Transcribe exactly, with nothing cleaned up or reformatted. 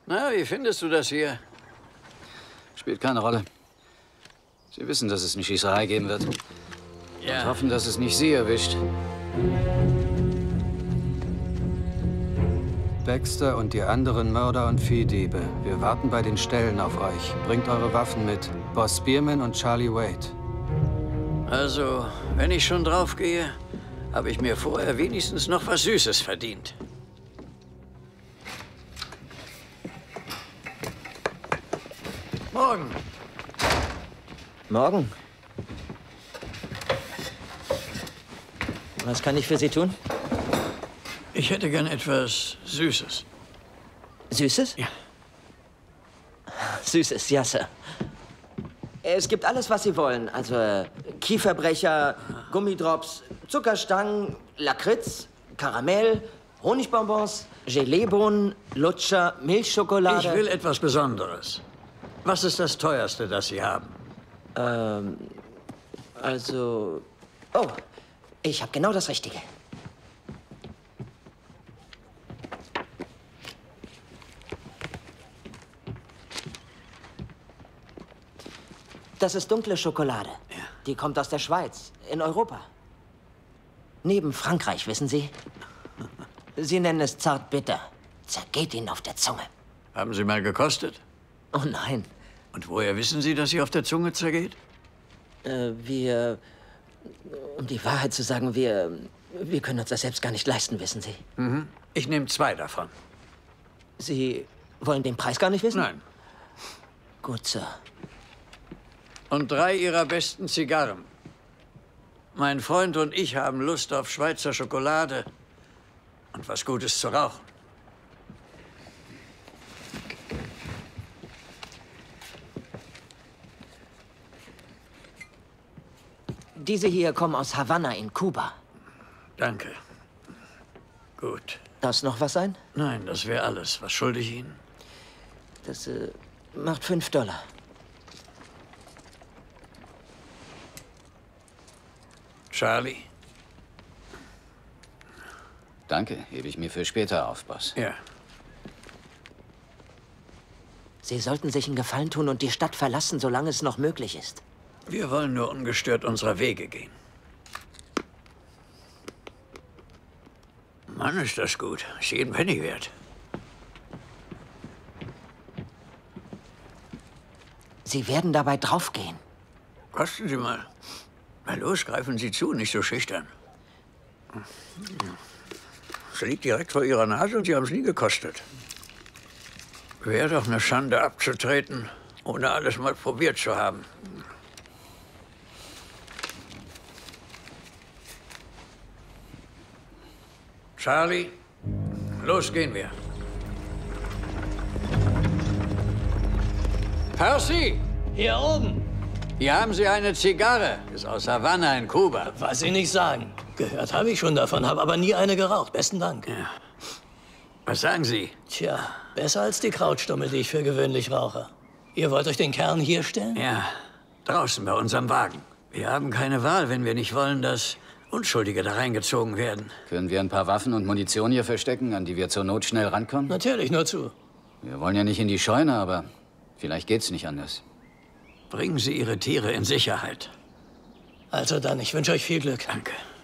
Na, wie findest du das hier? Spielt keine Rolle. Sie wissen, dass es eine Schießerei geben wird. Ja. Und hoffen, dass es nicht Sie erwischt. Baxter und die anderen Mörder und Viehdiebe. Wir warten bei den Ställen auf euch. Bringt eure Waffen mit. Boss Spearman und Charlie Wade. Also, wenn ich schon draufgehe, habe ich mir vorher wenigstens noch was Süßes verdient. Morgen. Morgen. Was kann ich für Sie tun? Ich hätte gern etwas Süßes. Süßes? Ja. Süßes, ja, Sir. Es gibt alles, was Sie wollen. Also äh, Kieferbrecher, Gummidrops, Zuckerstangen, Lakritz, Karamell, Honigbonbons, Geleebohnen, Lutscher, Milchschokolade. Ich will etwas Besonderes. Was ist das teuerste, das Sie haben? Ähm, also... Oh, ich habe genau das Richtige. Das ist dunkle Schokolade. Ja. Die kommt aus der Schweiz, in Europa. Neben Frankreich, wissen Sie? Sie nennen es zartbitter. Zergeht Ihnen auf der Zunge. Haben Sie mal gekostet? Oh nein. Und woher wissen Sie, dass sie auf der Zunge zergeht? Äh, wir... Um die Wahrheit zu sagen, wir... Wir können uns das selbst gar nicht leisten, wissen Sie. Mhm. Ich nehme zwei davon. Sie wollen den Preis gar nicht wissen? Nein. Gut, Sir. Und drei Ihrer besten Zigarren. Mein Freund und ich haben Lust auf Schweizer Schokolade und was Gutes zu rauchen. Diese hier kommen aus Havanna in Kuba. Danke. Gut. Darf noch was sein? Nein, das wäre alles. Was schulde ich Ihnen? Das äh, macht fünf Dollar. Charlie? Danke, hebe ich mir für später auf, Boss. Ja. Sie sollten sich einen Gefallen tun und die Stadt verlassen, solange es noch möglich ist. Wir wollen nur ungestört unserer Wege gehen. Mann, ist das gut. Ist jeden Penny wert. Sie werden dabei draufgehen. Kosten Sie mal. Na los, greifen Sie zu, nicht so schüchtern. Es liegt direkt vor Ihrer Nase und Sie haben es nie gekostet. Wäre doch eine Schande abzutreten, ohne alles mal probiert zu haben. Charlie, los gehen wir. Percy! Hier oben. Hier haben Sie eine Zigarre. Ist aus Havanna in Kuba. Was Sie nicht sagen. Gehört habe ich schon davon, habe aber nie eine geraucht. Besten Dank. Ja. Was sagen Sie? Tja, besser als die Krautstummel, die ich für gewöhnlich rauche. Ihr wollt euch den Kern hier stellen? Ja, draußen bei unserem Wagen. Wir haben keine Wahl, wenn wir nicht wollen, dass Unschuldige da reingezogen werden. Können wir ein paar Waffen und Munition hier verstecken, an die wir zur Not schnell rankommen? Natürlich, nur zu. Wir wollen ja nicht in die Scheune, aber vielleicht geht's nicht anders. Bringen Sie Ihre Tiere in Sicherheit. Also dann, ich wünsche euch viel Glück. Danke.